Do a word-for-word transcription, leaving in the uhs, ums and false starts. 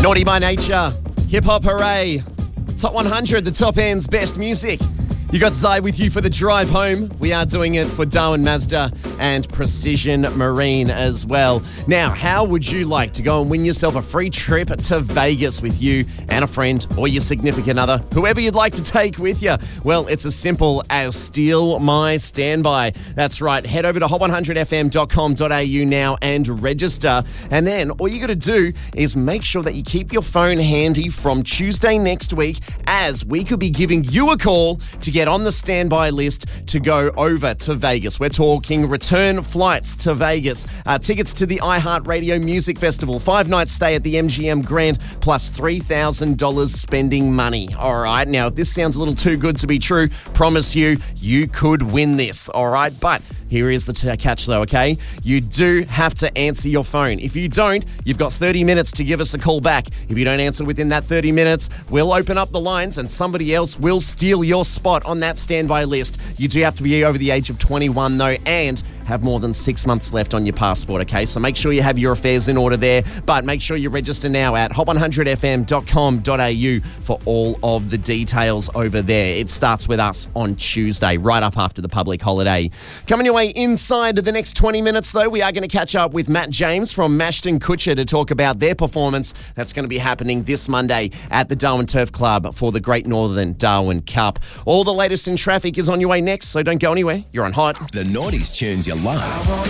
Naughty by Nature, Hip Hop Hooray, Top one hundred, the top end's best music. You got Zai with you for the drive home. We are doing it for Darwin Mazda and Precision Marine as well. Now, how would you like to go and win yourself a free trip to Vegas with you and a friend or your significant other, whoever you'd like to take with you? Well, it's as simple as Steal My Standby. That's right. Head over to hot one hundred f m dot com dot a u now and register. And then all you got to do is make sure that you keep your phone handy from Tuesday next week, as we could be giving you a call to get on the standby list to go over to Vegas. We're talking return flights to Vegas, uh, tickets to the iHeartRadio Music Festival, five nights stay at the M G M Grand, plus three thousand dollars spending money. All right, now if this sounds a little too good to be true, promise you, you could win this. All right, but here is the t- catch though, okay? You do have to answer your phone. If you don't, you've got thirty minutes to give us a call back. If you don't answer within that thirty minutes, we'll open up the lines and somebody else will steal your spot on that standby list. You do have to be over the age of twenty-one though, and have more than six months left on your passport, okay? So make sure you have your affairs in order there, but make sure you register now at hot one hundred f m dot com dot a u for all of the details over there. It starts with us on Tuesday, right up after the public holiday. Coming your way inside the next twenty minutes, though, we are going to catch up with Matt James from Mashton Kutcher to talk about their performance that's going to be happening this Monday at the Darwin Turf Club for the Great Northern Darwin Cup. All the latest in traffic is on your way next, so don't go anywhere. You're on Hot. The Naughties tunes you love.